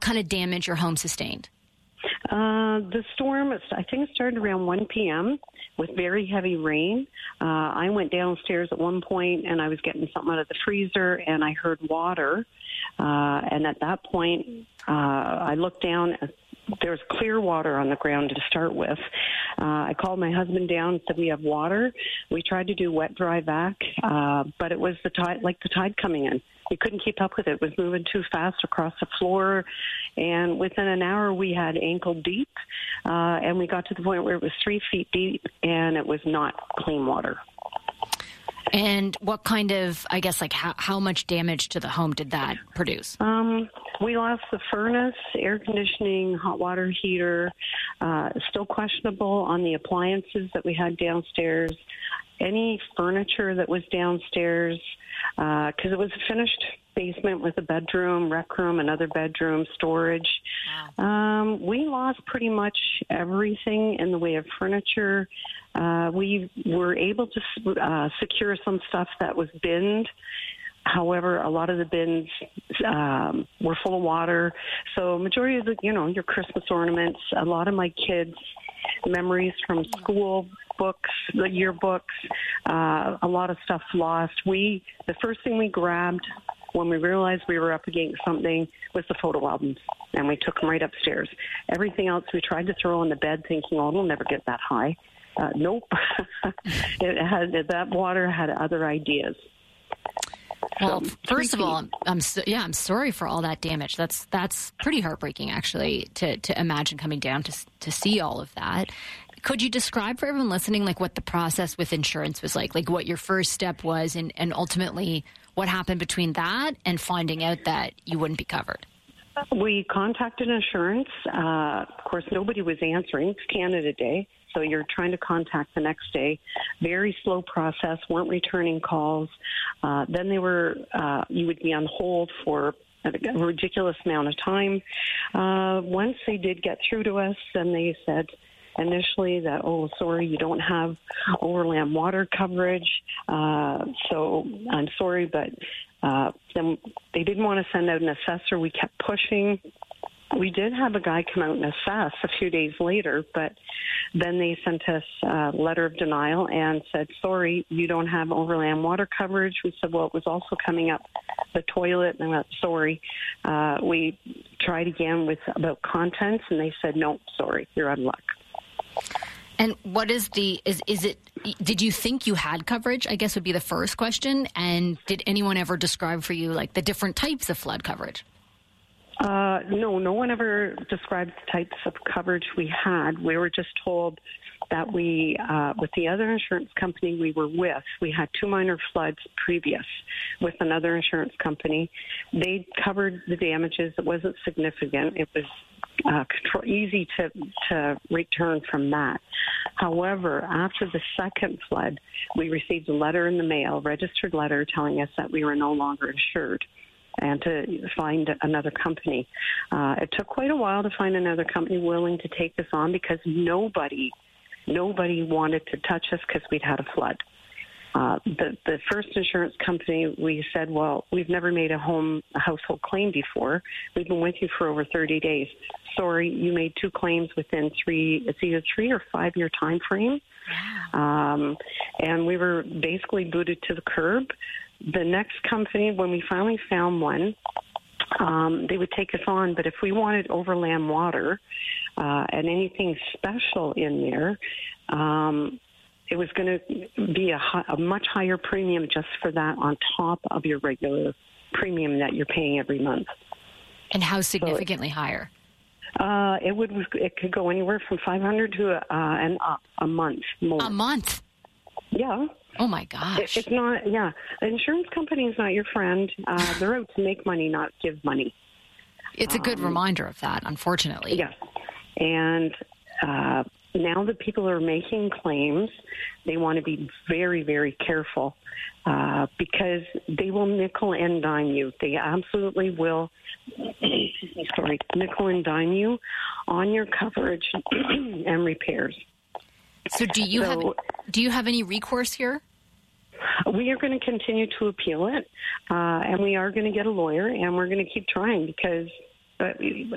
kind of damage your home sustained? The storm, I think it started around 1 p.m. with very heavy rain. I went downstairs at one point, and I was getting something out of the freezer, and I heard water. And at that point, I looked down. There was clear water on the ground to start with. I called my husband down and said, we have water. We tried to do wet, dry vac, but it was the tide coming in. We couldn't keep up with it. It was moving too fast across the floor. And within an hour, we had ankle deep. And we got to the point where it was 3 feet deep, and it was not clean water. And what kind of, I guess, like how much damage to the home did that produce? We lost the furnace, air conditioning, hot water heater, still questionable on the appliances that we had downstairs, any furniture that was downstairs, because it was a finished basement with a bedroom, rec room, another bedroom, storage. Wow. We lost pretty much everything in the way of furniture. We were able to secure some stuff that was binned. However, a lot of the bins were full of water. So majority of the, your Christmas ornaments, a lot of my kids' memories from school books, the yearbooks, a lot of stuff lost. The first thing we grabbed when we realized we were up against something was the photo albums, and we took them right upstairs. Everything else we tried to throw on the bed thinking, it'll never get that high. Nope. That water had other ideas. Well, first of all, I'm sorry for all that damage. That's pretty heartbreaking, actually, to imagine coming down to see all of that. Could you describe for everyone listening, like what the process with insurance was like what your first step was, and ultimately what happened between that and finding out that you wouldn't be covered? We contacted insurance. Of course, nobody was answering. It's Canada Day. So you're trying to contact the next day. Very slow process, weren't returning calls. Then you would be on hold for a ridiculous amount of time. Once they did get through to us, then they said initially that, sorry, you don't have overland water coverage. So I'm sorry, but then they didn't want to send out an assessor. We kept pushing. We did have a guy come out and assess a few days later, but then they sent us a letter of denial and said, sorry, you don't have overland water coverage. We said, well, it was also coming up the toilet, and I went, sorry. We tried again about contents, and they said, no, sorry, you're out of luck. And what is did you think you had coverage, I guess would be the first question, and did anyone ever describe for you, like, the different types of flood coverage? No one ever described the types of coverage we had. We were just told that we, with the other insurance company we were with, we had 2 minor floods previous with another insurance company. They covered the damages. It wasn't significant. It was easy to return from that. However, after the second flood, we received a letter in the mail, registered letter, telling us that we were no longer insured and to find another company. It took quite a while to find another company willing to take us on because nobody wanted to touch us because we'd had a flood. The first insurance company, we said, well, we've never made a household claim before. We've been with you for over 30 days. Sorry, you made 2 claims within it's either 3 or 5 year time frame. And we were basically booted to the curb. The next company, when we finally found one, they would take us on, but if we wanted overland water and anything special in there, it was going to be a much higher premium just for that on top of your regular premium that you're paying every month. And how significantly higher? It could go anywhere from $500 to and up a month more. A month? Yeah. Oh, my gosh. It's not, yeah. The insurance company is not your friend. They're out to make money, not give money. It's a good reminder of that, unfortunately. Yes. And now that people are making claims, they want to be very, very careful because they will nickel and dime you. They absolutely will, nickel and dime you on your coverage and repairs. So do you have any recourse here? We are going to continue to appeal it, and we are going to get a lawyer, and we're going to keep trying because